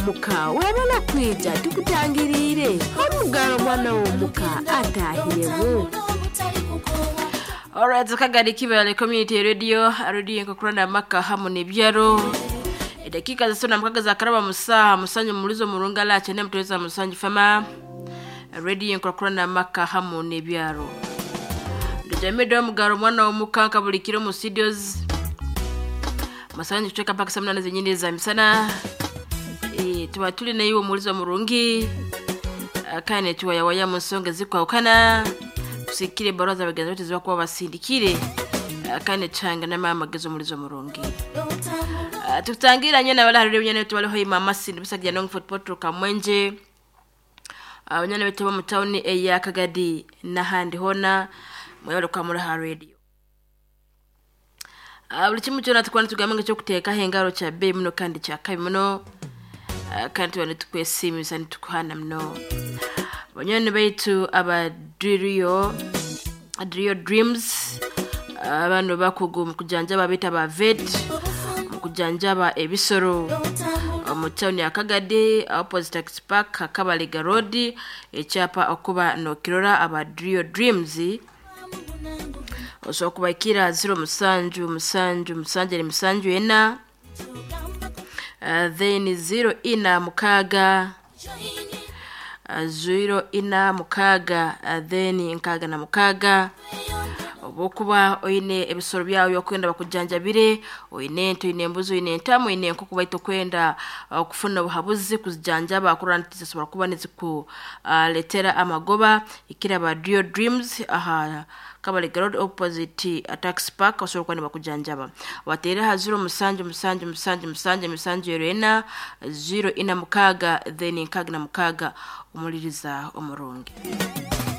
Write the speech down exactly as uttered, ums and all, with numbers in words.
w'omuka wabala kwija tukutangirire omugalo mwana w'omuka atahiremu. Alright, Kagadi Kibale Community Radio, radio Nkokurana Maka hamu nebyaro. Dakika za sona mkaga za karaba musaha musanyo mulizo murungala chene mtuweza musanyo fama. Radio Nkokurana Maka hamu nebyaro. Ndujamido mugaro mwana w'omuka kabulikiro mu studios. Masanyo kucheka paka samana zenyine za misana. E, tuwa tuli na iwo mulizo murungi. Kane tuwa ya waya musonga zikwa ukana. Sikire baraza bagaza wote ziwa kuwa basindikire. Kane changa na mama gezo mulizo murungi. Tutangira nyana wala hariyo nyana wetu wale hoi mama sindi. Bisa kia nongi footpotro kamwenje. Nyana wetu wa mtauni eya Kagadi na handi hona. Mwewalo kwa mura radio. Ulichimu chona tukwani tugamanga chokuteka hengaro cha bei mno kandi cha kai mno. Kandi tuwane tukwe simu sani tukuhana mno. Wanyoni baitu aba Drio Drio Dreams. Abano bakugu mkujanjaba bita ba vet. Mkujanjaba ebisoro. Mutauni ya Kagadi opposite Tax Park Kabalega Road. Echapa okuba no kirora aba Drio Dreams. Oso okuba ikira zero musanju musanju musanju ni musanju ena. Uh, then zero ina mukaga. Uh, zero ina mukaga. Uh, then nkaga na mukaga. Obokuba oine ebisoro byawo yokwenda bakujanjabire oine ento ine mbuzo oine entamu oine nkoko baito kwenda uh, kufuna buhabuzi kuzijanjaba akurantiza sobora kuba niziku uh, letera amagoba ikira ba Drio Dreams aha Kabalega Road opposite Tax Park osoro kwani bakujanjaba watera ha zero musanju musanju musanju musanju musanju yerena zero ina mukaga then nkaga na mukaga umuliriza omurungi.